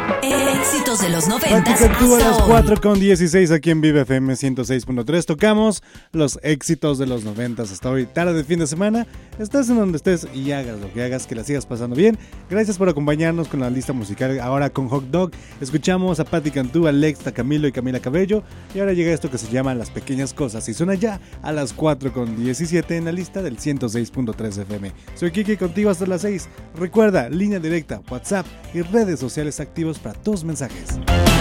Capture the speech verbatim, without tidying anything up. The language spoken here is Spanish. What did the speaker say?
Éxitos de los Pati noventas Cantú a hasta las hoy. cuatro con dieciséis aquí en Vive F M ciento seis punto tres. Tocamos los éxitos de los noventas hasta hoy, tarde de fin de semana. Estás en donde estés y hagas lo que hagas, que la sigas pasando bien. Gracias por acompañarnos con la lista musical. Ahora con Hot Dog escuchamos a Pati Cantú, Alex, Camilo y Camila Cabello. Y ahora llega esto que se llama Las Pequeñas Cosas y suena ya a las cuatro con diecisiete en la lista del ciento seis punto tres F M. Soy Kiki, contigo hasta las seis. Recuerda, línea directa, WhatsApp y redes sociales activos para tus mensajes.